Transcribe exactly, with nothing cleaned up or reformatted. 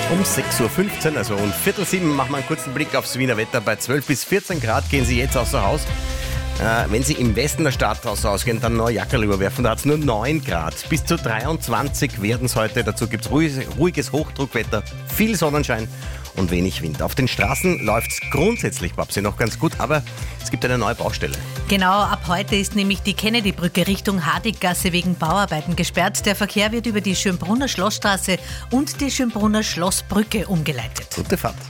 Um sechs Uhr fünfzehn, also um Viertel sieben, machen wir einen kurzen Blick aufs Wiener Wetter. Bei zwölf bis vierzehn Grad gehen Sie jetzt außer Haus. Äh, wenn Sie im Westen der Stadt außer Haus gehen, dann neue Jackerl überwerfen. Da hat es nur neun Grad. Bis zu dreiundzwanzig werden es heute. Dazu gibt es ruhiges, ruhiges Hochdruckwetter, viel Sonnenschein und wenig Wind. Auf den Straßen läuft es grundsätzlich, Babsi, noch ganz gut, aber es gibt eine neue Baustelle. Genau, ab heute ist nämlich die Kennedy-Brücke Richtung Hardiggasse wegen Bauarbeiten gesperrt. Der Verkehr wird über die Schönbrunner Schlossstraße und die Schönbrunner Schlossbrücke umgeleitet. Gute Fahrt.